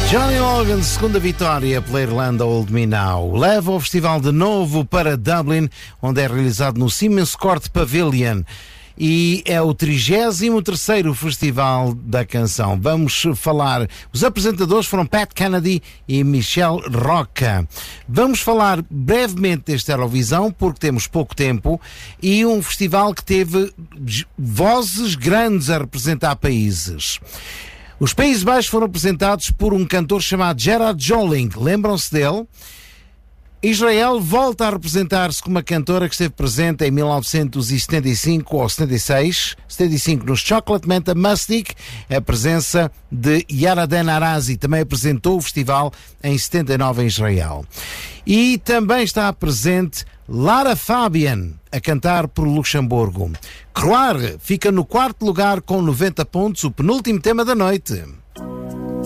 Johnny Logan, segunda vitória pela Irlanda Old Me Now, leva o festival de novo para Dublin, onde é realizado no Siemens Court Pavilion. E é o 33º Festival da Canção. Vamos falar, os apresentadores foram Pat Kennedy e Michelle Roca. Vamos falar brevemente desta Eurovisão, porque temos pouco tempo, e um festival que teve vozes grandes a representar países. Os Países Baixos foram representados por um cantor chamado Gerard Joling, lembram-se dele? Israel volta a representar-se com uma cantora que esteve presente em 1975 ou 75 nos Chocolate Manta Mastic, a presença de Yaraden Arazi, também apresentou o festival em 79 em Israel. E também está presente Lara Fabian, a cantar por Luxemburgo. Croar fica no quarto lugar com 90 pontos, o penúltimo tema da noite.